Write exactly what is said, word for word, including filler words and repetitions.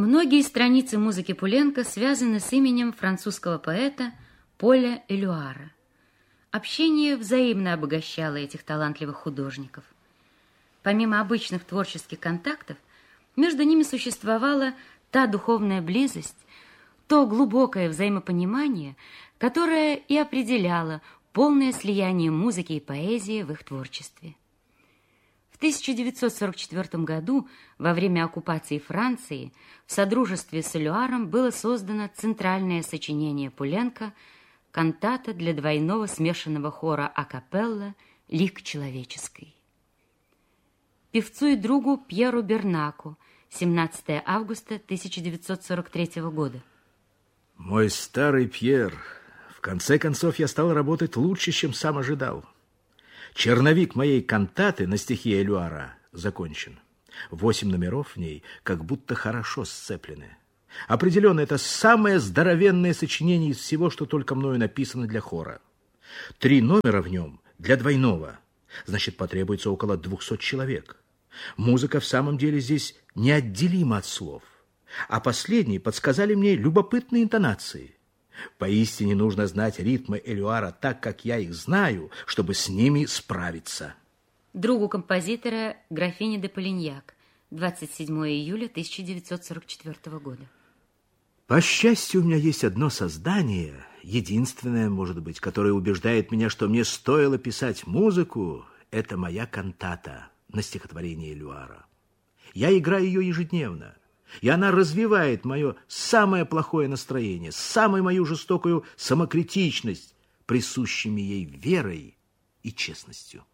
Многие страницы музыки Пуленко связаны с именем французского поэта Поля Элюара. Общение взаимно обогащало этих талантливых художников. Помимо обычных творческих контактов, между ними существовала та духовная близость, то глубокое взаимопонимание, которое и определяло полное слияние музыки и поэзии в их творчестве. В тысяча девятьсот сорок четвёртом году, во время оккупации Франции, в содружестве с Элюаром было создано центральное сочинение Пуленко «Кантата для двойного смешанного хора акапелла «Лик человеческий». Певцу и другу Пьеру Бернаку, семнадцатое августа тысяча девятьсот сорок третьего года. Мой старый Пьер, в конце концов я стал работать лучше, чем сам ожидал. Черновик моей кантаты на стихи Элюара закончен. Восемь номеров в ней как будто хорошо сцеплены. Определенно, это самое здоровенное сочинение из всего, что только мною написано для хора. Три номера в нем для двойного. Значит, потребуется около двухсот человек. Музыка в самом деле здесь неотделима от слов. А последние подсказали мне любопытные интонации. Поистине нужно знать ритмы Элюара так, как я их знаю, чтобы с ними справиться. Другу композитора графине де Полиньяк, двадцать седьмого июля тысяча девятьсот сорок четвёртого года. По счастью, у меня есть одно создание, единственное, может быть, которое убеждает меня, что мне стоило писать музыку. Это моя кантата на стихотворение Элюара. Я играю ее ежедневно. И она развивает мое самое плохое настроение, самую мою жестокую самокритичность, присущими ей верой и честностью.